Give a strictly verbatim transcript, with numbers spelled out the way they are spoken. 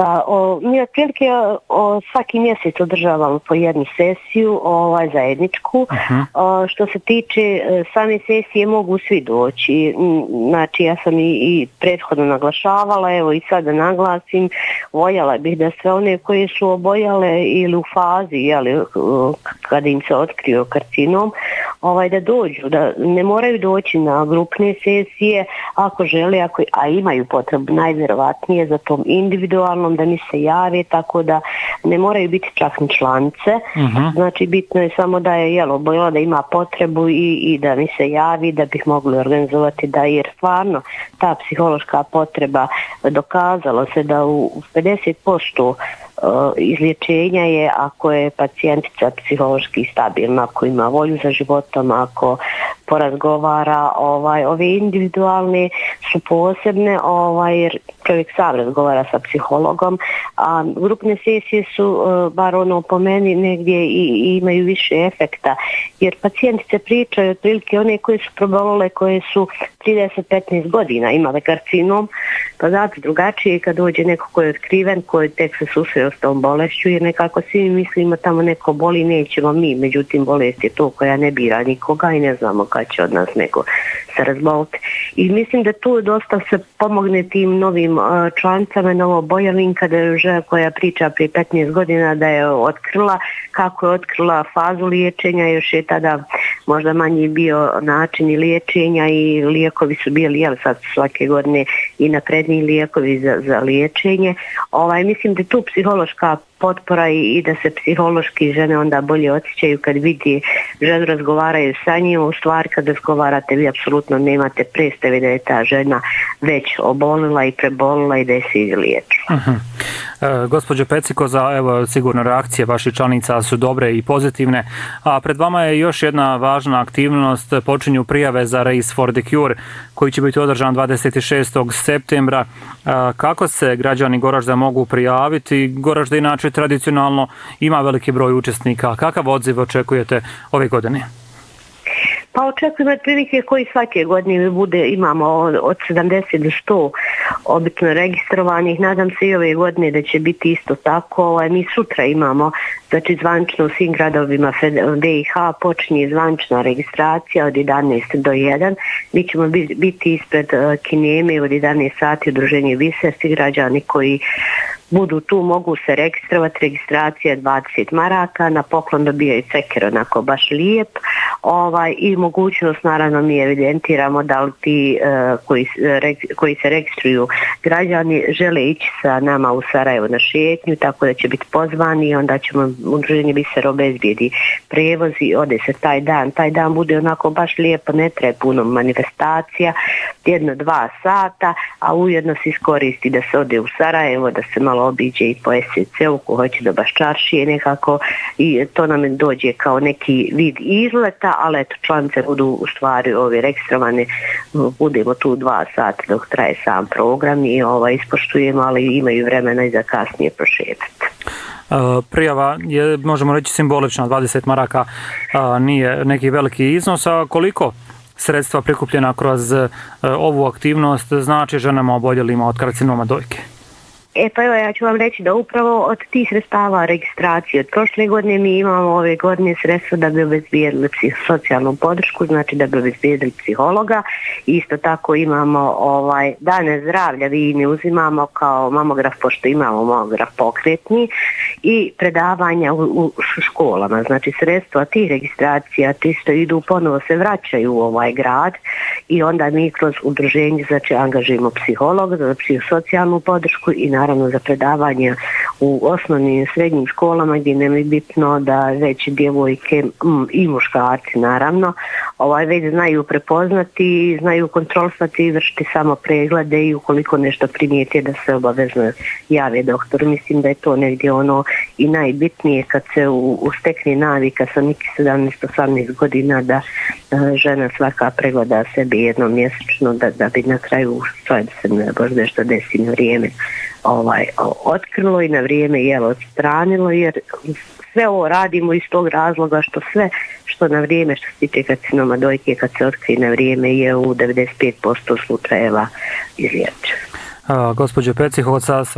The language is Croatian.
Pa, o, mi otprilike o, svaki mjesec održavamo po jednu sesiju, ovaj, zajedničku. Uh-huh. O, što se tiče e, same sesije mogu svi doći. Znači ja sam i, i prethodno naglašavala, evo i sada naglasim, voljela bih da sve one koje su obojale ili u fazi, jeli, kada im se otkrio karcinom, ovaj, da dođu, da ne moraju doći na grupne sesije ako žele, ako, a imaju potrebu najvjerovatnije za tom individualnom da mi se jave, tako da ne moraju biti čak ni članice. Uh-huh. Znači bitno je samo da je jelo obojela, da ima potrebu i, i da mi se javi, da bih mogli organizovati, da jer stvarno ta psihološka potreba dokazalo se da u pedeset posto izlječenja je ako je pacijentica psihološki stabilna, ako ima volju za životom, ako porazgovara, ovaj, ove individualne su posebne, ovaj, jer čovjek sam razgovara sa psihologom, a grupne sesije su, bar ono po meni, negdje i, i imaju više efekta, jer pacijentice pričaju otprilike one koje su probolele, koje su trideset do petnaest godina imale karcinom, pa znate drugačije kad dođe neko koji je otkriven, koji tek se susreo s tom bolešću, jer nekako svi mislimo tamo neko boli, nećemo mi, međutim bolest je to koja ne bira nikoga i ne znamo kad će od nas neko se razboliti. I mislim da tu dosta se pomogne tim novim uh, člancama, novobojalim, kada je žena koja priča prije petnaest godina da je otkrila, kako je otkrila fazu liječenja, još je tada možda manji bio način liječenja i lijekovi su bili, jel sad svake godine i napredniji lijekovi za, za liječenje. Ovaj, mislim da tu psihološka potpora i, i da se psihološki žene onda bolje osjećaju kad vidi ženu, razgovaraju sa njim, u stvari kad razgovarate vi apsolutno nemate predstave da je ta žena već obolila i prebolila i da je se izliječila. Uh-huh. E, gospođo Pecikoza, evo sigurno reakcije vaših članica su dobre i pozitivne, a pred vama je još jedna važna aktivnost, počinju prijave za Race for the Cure koji će biti održan dvadeset šestog septembra. E, kako se građani Goražda mogu prijaviti? Goražda inače tradicionalno ima veliki broj učesnika. Kakav odziv očekujete ove godine? Pa očekujemo otprilike koji svake godine bude, imamo od sedamdeset do sto obično registrovanih. Nadam se i ove godine da će biti isto tako. Ovaj, mi sutra imamo, znači zvančno u svim gradovima B i H počinje zvančna registracija od jedanaest do jedan. Mi ćemo biti ispred kineme od jedanaest sati, udruženje Viser, svi građani koji budu tu mogu se registrovati, registracija dvadeset maraka, na poklon dobijaju ceker onako baš lijep, ovaj, i mogućnost naravno mi evidentiramo da li ti uh, koji, koji se registruju građani žele ići sa nama u Sarajevo na šetnju, tako da će biti pozvani i onda ćemo udruženje Viser obezbijedi prevoz i ode se taj dan. Taj dan bude onako baš lijepo, ne treba puno manifestacija, jedno dva sata, a ujedno se iskoristi da se ode u Sarajevo, da se malo obiđe i po S C U ko hoće do Baščaršije nekako i to nam dođe kao neki vid izleta, ali eto članice budu u stvari ove registrovane, budemo tu dva sata dok traje sam program i ovaj, ispoštujemo, ali imaju vremena i za kasnije prošetati. Prijava je, možemo reći, simbolična, dvadeset maraka nije neki veliki iznos, a koliko sredstva prikupljena kroz ovu aktivnost znači ženama oboljelima od karcinoma dojke? E pa evo, ja ću vam reći da upravo od tih sredstava registracije od prošle godine mi imamo ove godine sredstva da bi obezbijedili socijalnu podršku, znači da bi obezbijedili psihologa. Isto tako imamo ovaj dane zdravlja, vi ne uzimamo kao mamograf, pošto imamo mamograf pokretni, i predavanja u, u školama. Znači sredstva tih registracija isto idu, ponovo se vraćaju u ovaj grad i onda mi kroz udruženje znači angažujemo psihologa za psihosocijalnu podršku i naravno za predavanje u osnovnim i srednjim školama gdje nam je bitno da već djevojke mm, i muškarci naravno ovaj već znaju prepoznati, znaju kontrolisati i vršiti samo preglede i ukoliko nešto primijete da se obavezno jave doktoru. Mislim da je to negdje ono i najbitnije kad se u, ustekne navika sa nekih sedamnaest osamnaest godina da uh, žena svaka pregleda sebe jednom mjesečno da, da bi na kraju sve da se ne bož nešto desi na vrijeme ovaj, otkrilo i na vrijeme jel odstranilo, jer sve ovo radimo iz tog razloga što sve što na vrijeme što se tiče karcinoma dojke kad se otkrije na vrijeme je u devedeset pet posto slučajeva izliječeno. Gospođo Pecikoza,